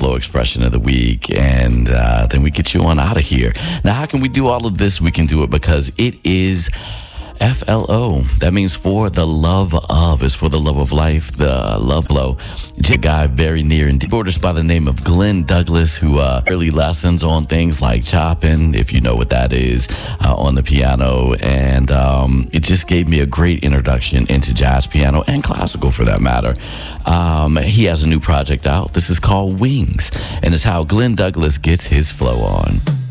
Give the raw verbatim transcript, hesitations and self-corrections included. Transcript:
flow expression of the week, and uh, then we get you on out of here. Now, how can we do all of this? We can do it because it is F L O. That means for the love of. It's for the love of life, the love blow. A guy very near and dear by the name of Glenn Douglas, who uh, early lessons on things like chopping, if you know what that is, uh, on the piano. And um, it just gave me a great introduction into jazz piano and classical for that matter. Um, he has a new project out. This is called Wings, and it's how Glenn Douglas gets his flow on.